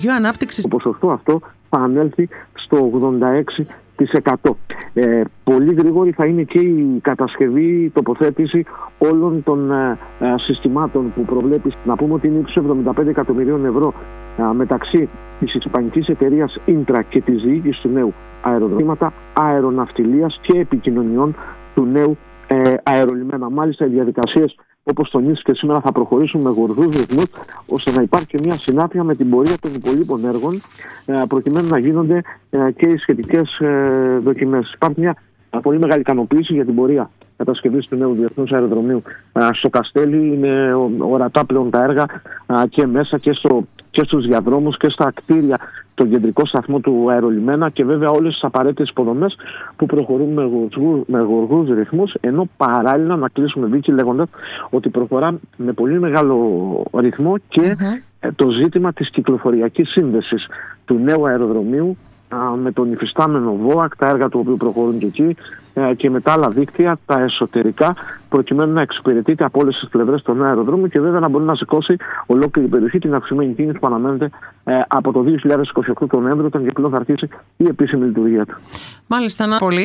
Το ποσοστό αυτό θα ανέλθει στο 86%. Πολύ γρήγορη θα είναι και η κατασκευή, η τοποθέτηση όλων των συστημάτων που προβλέπει. Να πούμε ότι είναι ύψους 75 εκατομμυρίων ευρώ μεταξύ της ισπανικής εταιρείας Ίντρα και της διοίκησης του νέου αεροδρομίου, αεροναυτιλίας και επικοινωνιών του νέου αερολιμένα. Μάλιστα, οι διαδικασίες, όπως τονίστηκε σήμερα, θα προχωρήσουν με γοργούς ρυθμούς, ώστε να υπάρχει και μια συνάφεια με την πορεία των υπολείπων έργων, προκειμένου να γίνονται και οι σχετικές δοκιμές. Υπάρχει μια πολύ μεγάλη ικανοποίηση για την πορεία κατασκευής του νέου διεθνούς αεροδρομίου στο Καστέλι. Είναι ορατά πλέον τα έργα και μέσα και στους διαδρόμους και στα κτίρια, τον κεντρικό σταθμό του αερολιμένα, και βέβαια όλες τις απαραίτητες υποδομές που προχωρούν με γοργούς ρυθμούς, ενώ παράλληλα να κλείσουμε, Βίκη, λέγοντας ότι προχωρά με πολύ μεγάλο ρυθμό και το ζήτημα της κυκλοφοριακής σύνδεσης του νέου αεροδρομίου με τον υφιστάμενο ΒΟΑΚ, τα έργα του οποίου προχωρούν και εκεί, και με τα άλλα δίκτυα, τα εσωτερικά, προκειμένου να εξυπηρετείται από όλες τις πλευρές των αεροδρόμων και βέβαια να μπορεί να σηκώσει ολόκληρη η περιοχή την αυξημένη κίνηση που αναμένεται από το 2028 τον Νοέμβριο, όταν και πλέον θα αρχίσει η επίσημη λειτουργία του. Μάλιστα, να πολύ.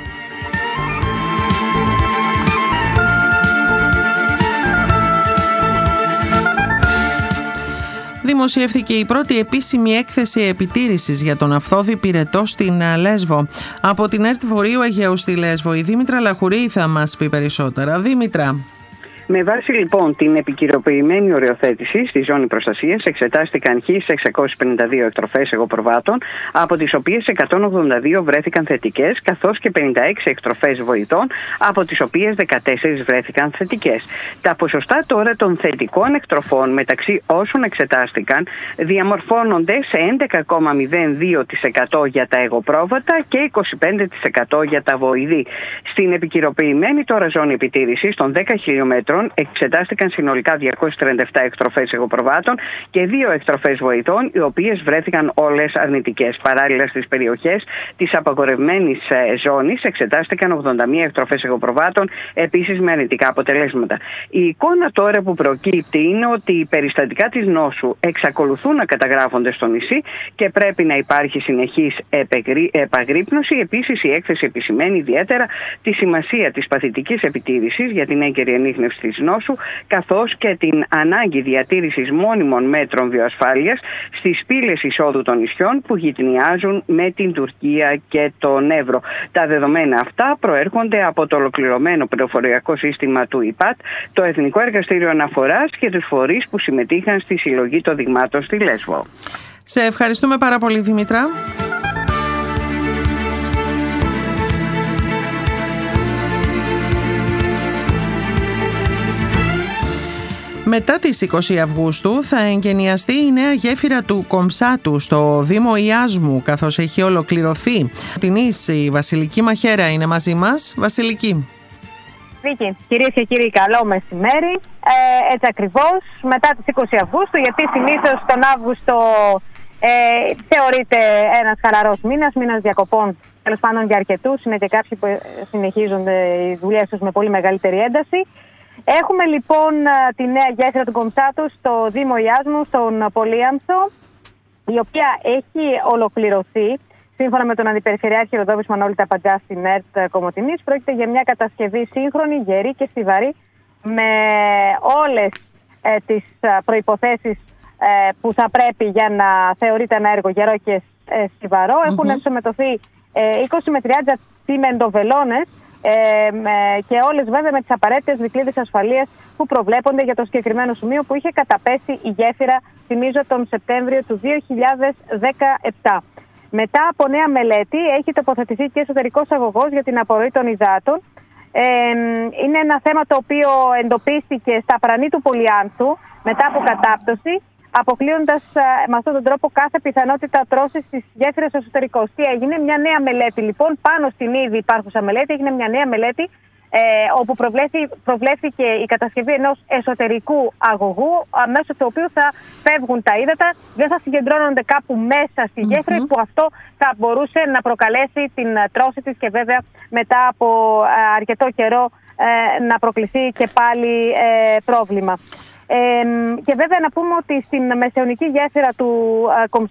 Δημοσιεύθηκε η πρώτη επίσημη έκθεση επιτήρησης για τον Αυθώδη Πυρετό στην Λέσβο. Από την ΕΡΤ Βορείου Αιγαίου στη Λέσβο, η Δήμητρα Λαχουρή θα μας πει περισσότερα. Δήμητρα. Με βάση λοιπόν την επικυροποιημένη οριοθέτηση στη ζώνη προστασίας, εξετάστηκαν 1.652 εκτροφές εγωπροβάτων, από τις οποίες 182 βρέθηκαν θετικές, καθώς και 56 εκτροφές βοητών, από τις οποίες 14 βρέθηκαν θετικές. Τα ποσοστά τώρα των θετικών εκτροφών μεταξύ όσων εξετάστηκαν διαμορφώνονται σε 11,02% για τα εγωπρόβατα και 25% για τα βοηδή. Στην επικυροποιημένη τώρα ζώνη επιτήρησης των 10 χιλιόμετρων εξετάστηκαν συνολικά 237 εκτροφές εγωπροβάτων και 2 εκτροφές βοητών, οι οποίες βρέθηκαν όλες αρνητικές. Παράλληλα, στις περιοχές της απαγορευμένης ζώνης εξετάστηκαν 81 εκτροφές εγωπροβάτων, επίσης με αρνητικά αποτελέσματα. Η εικόνα τώρα που προκύπτει είναι ότι οι περιστατικά της νόσου εξακολουθούν να καταγράφονται στο νησί και πρέπει να υπάρχει συνεχής επαγρύπνωση. Επίσης, η έκθεση επισημαίνει ιδιαίτερα τη σημασία της παθητικής επιτήρησης για την έγκαιρη ανίχνευση της νόσου, καθώς και την ανάγκη διατήρησης μόνιμων μέτρων βιοασφάλειας στις πύλες εισόδου των νησιών που γειτονιάζουν με την Τουρκία και τον Εύρο. Τα δεδομένα αυτά προέρχονται από το ολοκληρωμένο πληροφοριακό σύστημα του ΙΠΑΤ, το Εθνικό Εργαστήριο Αναφοράς και τους φορείς που συμμετείχαν στη συλλογή των δειγμάτων στη Λέσβο. Σε ευχαριστούμε πάρα πολύ, Δήμητρα. Μετά τις 20 Αυγούστου θα εγκαινιαστεί η νέα γέφυρα του Κομψάτου στο Δήμο Ιάσμου, καθώς έχει ολοκληρωθεί. Η Βασιλική Μαχέρα είναι μαζί μας. Βασιλική. Βίκη, κυρίες και κύριοι, καλό μεσημέρι. Έτσι ακριβώς, μετά τις 20 Αυγούστου, γιατί συνήθως τον Αύγουστο θεωρείται ένας χαλαρός μήνας διακοπών, τέλος πάντων για αρκετούς. Είναι και κάποιοι που συνεχίζονται οι δουλειές τους με πολύ μεγαλύτερη ένταση. Έχουμε λοιπόν τη νέα γέφυρα του Κομψάτου στο Δήμο Ιάσμου, στον Πολύαμψο, η οποία έχει ολοκληρωθεί. Σύμφωνα με τον Αντιπεριφερειάρχη Ροδόπης Μανώλη Ταπαντζά στην ΕΡΤ Κομοτηνής, πρόκειται για μια κατασκευή σύγχρονη, γερή και στιβαρή, με όλες τις προϋποθέσεις που θα πρέπει για να θεωρείται ένα έργο γερό και στιβαρό. Έχουν ενσωματωθεί 20 με 30 τσιμεντοβελώνες, και όλες βέβαια με τις απαραίτητες δικλείδες ασφαλείας που προβλέπονται για το συγκεκριμένο σημείο που είχε καταπέσει η γέφυρα, θυμίζω, τον Σεπτέμβριο του 2017. Μετά από νέα μελέτη έχει τοποθετηθεί και εσωτερικός αγωγός για την απορροή των υδάτων. Είναι ένα θέμα το οποίο εντοπίστηκε στα πρανή του Πολυάνθου μετά από κατάπτωση, αποκλείοντας με αυτόν τον τρόπο κάθε πιθανότητα τρώσης της γέφυρας εσωτερικώς. Τι έγινε? Μια νέα μελέτη λοιπόν, πάνω στην ήδη υπάρχουσα μελέτη, έγινε μια νέα μελέτη όπου προβλέφθηκε η κατασκευή ενός εσωτερικού αγωγού, μέσω του οποίου θα φεύγουν τα ύδατα, δεν θα συγκεντρώνονται κάπου μέσα στη γέφυρα, που αυτό θα μπορούσε να προκαλέσει την τρώση της και βέβαια μετά από αρκετό καιρό να προκληθεί και πάλι πρόβλημα. Και βέβαια να πούμε ότι στην μεσαιωνική γέφυρα του